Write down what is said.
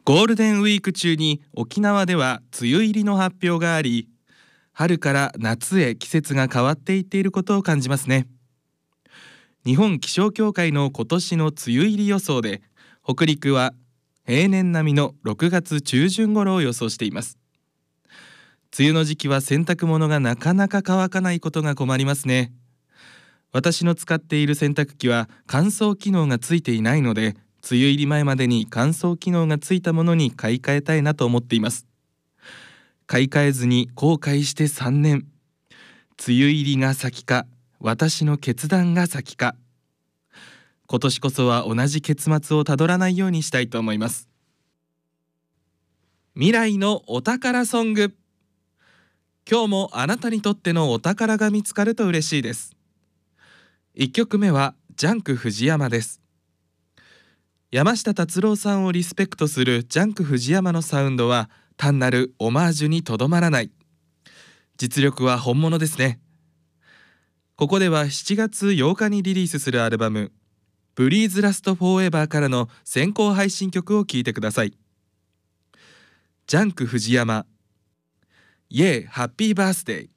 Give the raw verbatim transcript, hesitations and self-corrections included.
ゴールデンウィーク中に沖縄では梅雨入りの発表があり、春から夏へ季節が変わっていっていることを感じますね。日本気象協会の今年の梅雨入り予想で、北陸は平年並みのろくがつ中旬頃を予想しています。梅雨の時期は洗濯物がなかなか乾かないことが困りますね。私の使っている洗濯機は乾燥機能がついていないので、梅雨入り前までに乾燥機能がついたものに買い替えたいなと思っています。買い替えずに後悔してさんねん。梅雨入りが先か、私の決断が先か。今年こそは同じ結末をたどらないようにしたいと思います。未来のお宝ソング。今日もあなたにとってのお宝が見つかると嬉しいです。いっきょくめはジャンク藤山です。山下達郎さんをリスペクトするジャンク藤山のサウンドは単なるオマージュにとどまらない。実力は本物ですね。ここではしちがつようかにリリースするアルバムブリーズラストフォーエバーからの先行配信曲を聴いてください。ジャンク藤山、イエーハッピーバースデー。